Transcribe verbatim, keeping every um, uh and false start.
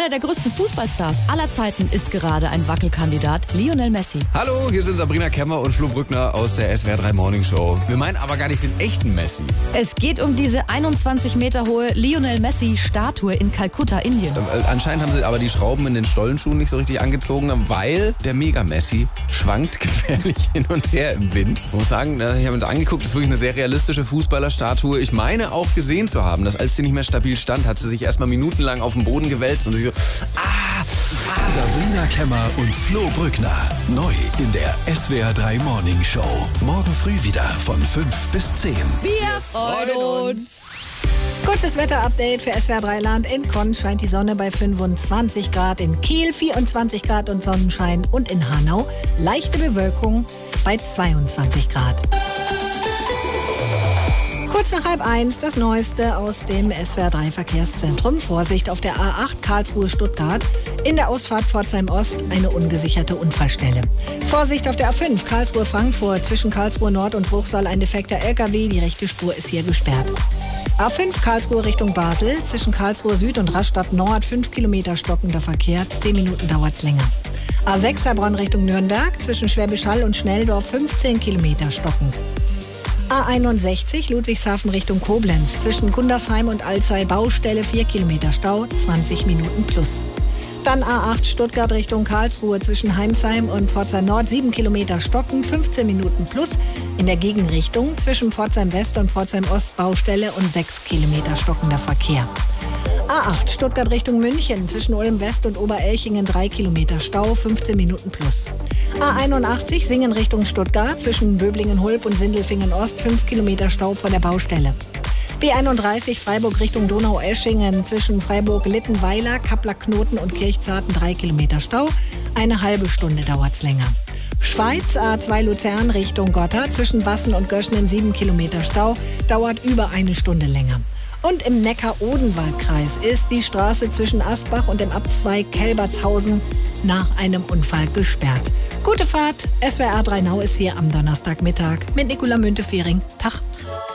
Einer der größten Fußballstars aller Zeiten ist gerade ein Wackelkandidat, Lionel Messi. Hallo, hier sind Sabrina Kemmer und Flo Brückner aus der S W R drei Morning Show. Wir meinen aber gar nicht den echten Messi. Es geht um diese einundzwanzig Meter hohe Lionel Messi-Statue in Kalkutta, Indien. Äh, anscheinend haben sie aber die Schrauben in den Stollenschuhen nicht so richtig angezogen, weil der Mega-Messi schwankt gefährlich hin und her im Wind. Ich muss sagen, ich habe uns angeguckt, das ist wirklich eine sehr realistische Fußballerstatue. Ich meine auch gesehen zu haben, dass als sie nicht mehr stabil stand, hat sie sich erstmal minutenlang auf den Boden gewälzt und sich so, ah, ah. Sabrina Kemmer und Flo Brückner. Neu in der S W R drei Morning Show. Morgen früh wieder von fünf bis zehn. Wir freuen uns. Kurzes Wetterupdate für S W R drei Land. In Konn scheint die Sonne bei fünfundzwanzig Grad, in Kiel vierundzwanzig Grad und Sonnenschein und in Hanau leichte Bewölkung bei zweiundzwanzig Grad. Kurz nach halb eins das Neueste aus dem S W R drei Verkehrszentrum. Vorsicht auf der A acht Karlsruhe-Stuttgart. In der Ausfahrt Pforzheim-Ost eine ungesicherte Unfallstelle. Vorsicht auf der A fünf Karlsruhe-Frankfurt. Zwischen Karlsruhe Nord und Bruchsal ein defekter L K W. Die rechte Spur ist hier gesperrt. A fünf Karlsruhe Richtung Basel. Zwischen Karlsruhe Süd und Rastatt Nord fünf Kilometer stockender Verkehr. zehn Minuten dauert's länger. A sechs Heilbronn Richtung Nürnberg. Zwischen Schwäbisch Hall und Schnelldorf fünfzehn Kilometer stockend. A einundsechzig Ludwigshafen Richtung Koblenz. Zwischen Gundersheim und Alzey Baustelle vier Kilometer Stau, zwanzig Minuten plus. Dann A acht Stuttgart Richtung Karlsruhe. Zwischen Heimsheim und Pforzheim Nord sieben Kilometer stocken, fünfzehn Minuten plus. In der Gegenrichtung zwischen Pforzheim West und Pforzheim Ost Baustelle und sechs Kilometer stockender Verkehr. A acht Stuttgart Richtung München. Zwischen Ulm West und Oberelchingen drei Kilometer Stau, fünfzehn Minuten plus. A einundachtzig Singen Richtung Stuttgart. Zwischen Böblingen-Hulb und Sindelfingen Ost fünf Kilometer Stau vor der Baustelle. B einunddreißig Freiburg Richtung Donaueschingen. Zwischen Freiburg-Littenweiler, Kappler-Knoten und Kirchzarten drei Kilometer Stau. Eine halbe Stunde dauert's länger. Schweiz A zwei Luzern Richtung Gotha. Zwischen Wassen und Göschnen sieben Kilometer Stau. Dauert über eine Stunde länger. Und im Neckar-Odenwald-Kreis ist die Straße zwischen Asbach und dem Abzweig Kelbertshausen nach einem Unfall gesperrt. Gute Fahrt. S W R drei Now ist hier am Donnerstagmittag mit Nicola Müntefering. Tag.